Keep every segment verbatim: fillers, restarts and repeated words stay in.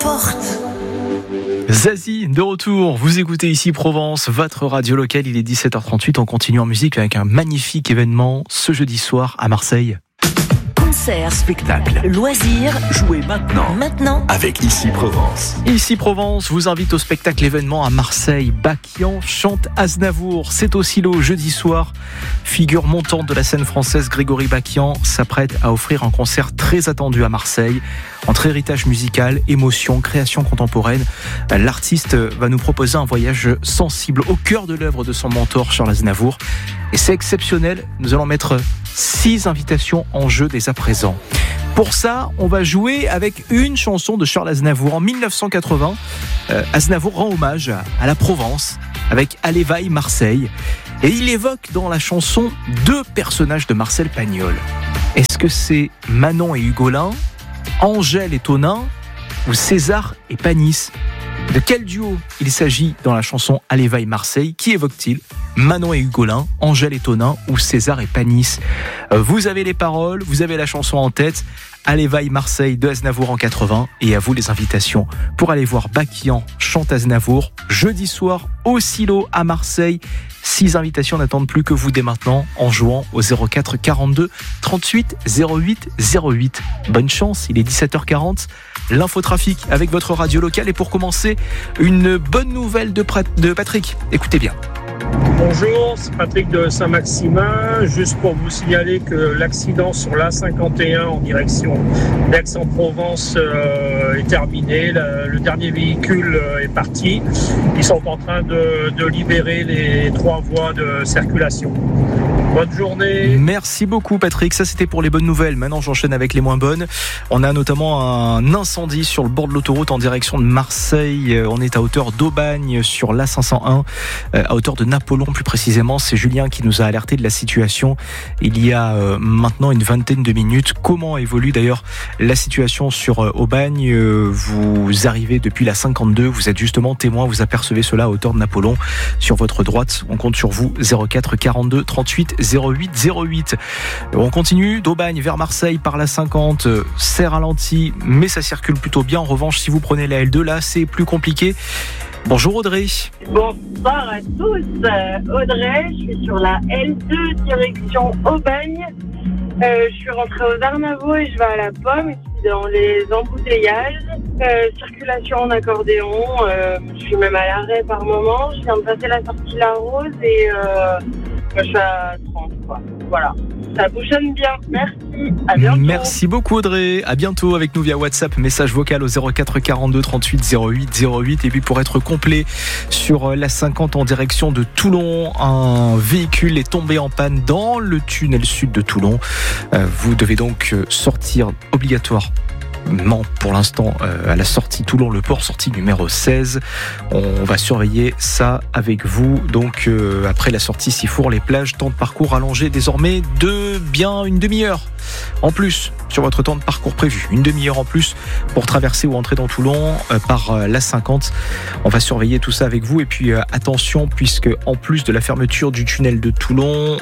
forte. Zazie, de retour, vous écoutez ici Provence, votre radio locale, il est dix-sept heures trente-huit, on continue en musique avec un magnifique événement ce jeudi soir à Marseille. Concerts, spectacles, loisirs, jouez maintenant. Maintenant, avec Ici Provence. Ici Provence vous invite au spectacle événement à Marseille. Bakian chante Aznavour. C'est au Silo jeudi soir. Figure montante de la scène française, Grégory Bakian s'apprête à offrir un concert très attendu à Marseille. Entre héritage musical, émotion, création contemporaine, l'artiste va nous proposer un voyage sensible au cœur de l'œuvre de son mentor Charles Aznavour. Et c'est exceptionnel, nous allons mettre six invitations en jeu dès à présent. Pour ça, on va jouer avec une chanson de Charles Aznavour. En dix-neuf cent quatre-vingts, euh, Aznavour rend hommage à la Provence avec Allévaille Marseille. Et il évoque dans la chanson deux personnages de Marcel Pagnol. Est-ce que c'est Manon et Hugolin, Angèle et Tonin ou César et Panis? De quel duo il s'agit dans la chanson Allévaille Marseille? Qui évoque-t-il? Manon et Hugolin, Angèle et Tonin ou César et Panis? Vous avez les paroles, vous avez la chanson en tête. Allévaille Marseille de Aznavour en quatre-vingts. Et à vous les invitations pour aller voir Bakian chante Aznavour jeudi soir au Silo à Marseille. Six invitations n'attendent plus que vous dès maintenant en jouant au zéro quatre quarante-deux trente-huit zéro huit zéro huit. Bonne chance, il est dix-sept heures quarante. L'infotrafic avec votre radio locale. Et pour commencer, une bonne nouvelle de, Prat- de Patrick. Écoutez bien. Bonjour, c'est Patrick de Saint-Maximin. Juste pour vous signaler que l'accident sur l'A cinquante et un en direction d'Aix-en-Provence euh, est terminé. Le, le dernier véhicule euh, est parti. Ils sont en train de, de libérer les trois voies de circulation. Bonne journée. Merci beaucoup Patrick, ça c'était pour les bonnes nouvelles. Maintenant j'enchaîne avec les moins bonnes. On a notamment un incendie sur le bord de l'autoroute en direction de Marseille. On est à hauteur d'Aubagne sur l'A cinq cent un, à hauteur de Napoléon plus précisément. C'est Julien qui nous a alerté de la situation il y a maintenant une vingtaine de minutes. Comment évolue d'ailleurs la situation sur Aubagne? Vous arrivez depuis la cinquante-deux, vous êtes justement témoin, vous apercevez cela à hauteur de Napoléon sur votre droite. On compte sur vous, zéro quatre quarante-deux trente-huit zéro huit zéro huit. On continue d'Aubagne vers Marseille par la cinquante, c'est ralenti mais ça circule plutôt bien. En revanche, si vous prenez la L deux, là c'est plus compliqué. Bonjour Audrey. Bonsoir à tous. Euh, Audrey, je suis sur la L deux direction Aubagne. Euh, je suis rentrée aux Arnavaux et je vais à la Pomme, ici dans les embouteillages. Euh, circulation en accordéon. Euh, je suis même à l'arrêt par moment. Je viens de passer la sortie La Rose et euh, je suis à trente, quoi. Voilà. Ça bouchonne bien. Merci. À bientôt. Merci beaucoup Audrey. À bientôt avec nous via WhatsApp. Message vocal au zéro quatre quarante-deux trente-huit zéro huit zéro huit. Et puis pour être complet sur la cinquante en direction de Toulon, un véhicule est tombé en panne dans le tunnel sud de Toulon. Vous devez donc sortir obligatoire. Pour l'instant euh, à la sortie Toulon le port, sortie numéro seize. On va surveiller ça avec vous. Donc euh, après la sortie Sifour, les plages, temps de parcours allongé désormais de bien une demi-heure en plus sur votre temps de parcours prévu. Une demi-heure en plus pour traverser ou entrer dans Toulon euh, par euh, la cinquante. On va surveiller tout ça avec vous. Et puis euh, attention, puisque en plus de la fermeture du tunnel de Toulon,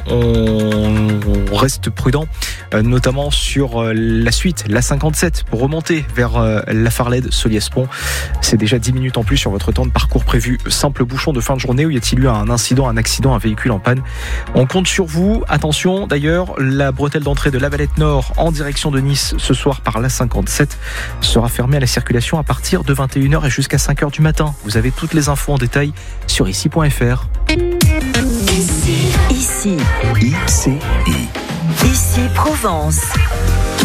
on, on reste prudent, euh, notamment sur euh, la suite, la cinquante-sept, pour remonter vers euh, la Farlède, Soliès-Pont. C'est déjà dix minutes en plus sur votre temps de parcours prévu. Simple bouchon de fin de journée. Où y a-t-il eu un incident, un accident, un véhicule en panne? On compte sur vous. Attention, d'ailleurs, la bretelle d'entrée de la Valette Nord en direction de Nice ce soir par l'A cinquante-sept sera fermée à la circulation à partir de vingt et une heures et jusqu'à cinq heures du matin. Vous avez toutes les infos en détail sur ici point f r. Ici. I C I. Ici Provence.